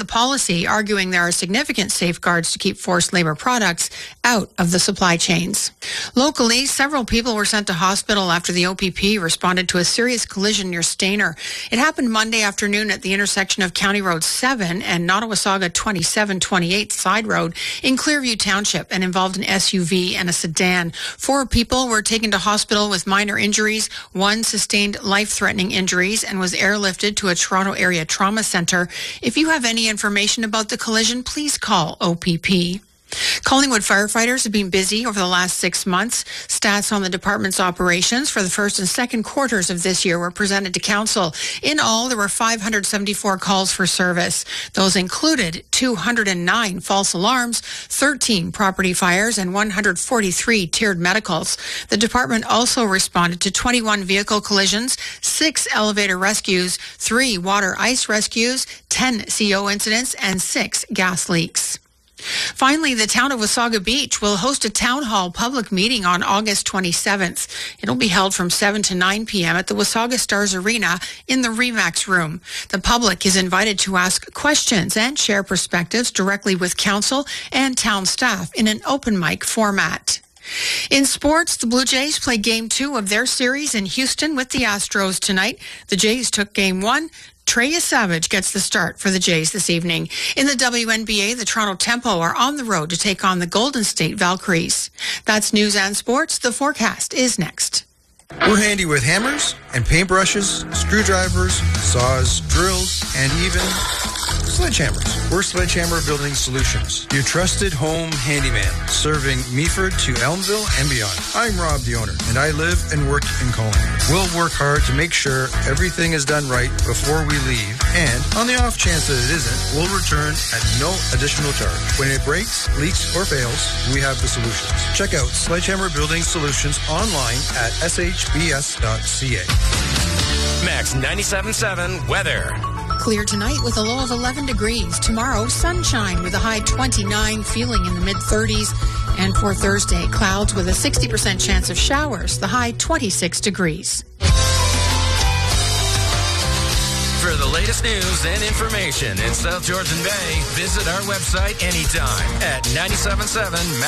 policy, arguing there are significant safeguards to keep forced labor products out of the supply chains. Locally, several people were sent to hospital after the OPP responded to a serious collision near Stayner. It happened Monday afternoon at the intersection of County Road 7 and Nottawasaga 2728 Side Road in Clearview Township and involved an SUV and a sedan. 4 people were taken to hospital with minor injuries. 1 sustained life-threatening injuries and was airlifted to a Toronto area trauma center. If you have any information about the collision, please call OPP. Collingwood firefighters have been busy over the last 6 months. Stats on the department's operations for the first and second quarters of this year were presented to Council. In all, there were 574 calls for service. Those included 209 false alarms, 13 property fires, and 143 tiered medicals. The department also responded to 21 vehicle collisions, 6 elevator rescues, 3 water ice rescues, 10 CO incidents, and 6 gas leaks. Finally, the town of Wasaga Beach will host a town hall public meeting on August 27th. It'll be held from 7 to 9 p.m. at the Wasaga Stars Arena in the Remax Room. The public is invited to ask questions and share perspectives directly with council and town staff in an open mic format. In sports, the Blue Jays play Game 2 of their series in Houston with the Astros tonight. The Jays took Game 1. Trey Savage gets the start for the Jays this evening. In the WNBA, the Toronto Tempo are on the road to take on the Golden State Valkyries. That's news and sports. The forecast is next. We're handy with hammers and paintbrushes, screwdrivers, saws, drills, and even sledgehammers. We're Sledgehammer Building Solutions, your trusted home handyman, serving Meaford to Elmville and beyond. I'm Rob, the owner, and I live and work in Collingwood. We'll work hard to make sure everything is done right before we leave, and on the off chance that it isn't, we'll return at no additional charge. When it breaks, leaks, or fails, we have the solutions. Check out Sledgehammer Building Solutions online at shbs.ca. Max 97.7 weather. Clear tonight with a low of 11 degrees. Tomorrow, sunshine with a high 29, feeling in the mid-30s. And for Thursday, clouds with a 60% chance of showers, the high 26 degrees. For the latest news and information in South Georgian Bay, visit our website anytime at 97.7